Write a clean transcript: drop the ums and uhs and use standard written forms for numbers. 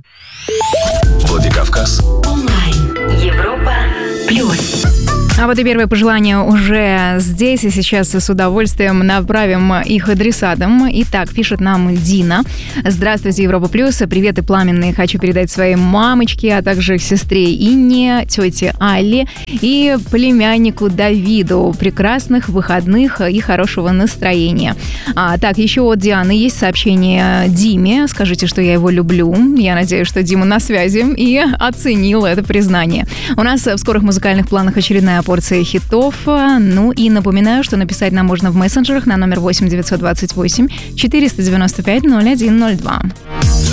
Владикавказ. Онлайн. Европа плюс. А вот и первые пожелания уже здесь, и сейчас с удовольствием направим их адресатам. Итак, пишет нам Дина. Здравствуйте, Европа Плюс. Приветы пламенные хочу передать своей мамочке, а также сестре Инне, тете Алле и племяннику Давиду. Прекрасных выходных и хорошего настроения. Так, еще от Дианы есть сообщение Диме. Скажите, что я его люблю. Я надеюсь, что Дима на связи и оценил это признание. У нас в скорых музыкальных планах очередная порция хитов. Ну и напоминаю, что написать нам можно в мессенджерах на номер 8 928 495 0102.